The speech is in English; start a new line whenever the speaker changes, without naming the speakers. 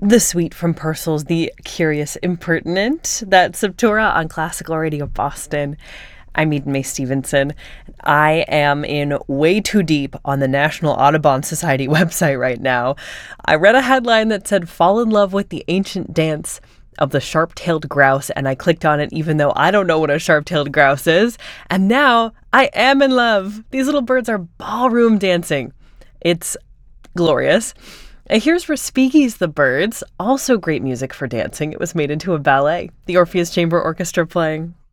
The suite from Purcell's The Curious Impertinent. That's Septura on Classical Radio Boston. I'm Eden May Stevenson. I am in way too deep on the National Audubon Society website right now. I read a headline that said, "Fall in love with the ancient dance of the sharp-tailed grouse," and I clicked on it even though I don't know what a sharp-tailed grouse is. And now I am in love. These little birds are ballroom dancing. It's glorious. And here's Respighi's The Birds, also great music for dancing. It was made into a ballet. The Orpheus Chamber Orchestra playing.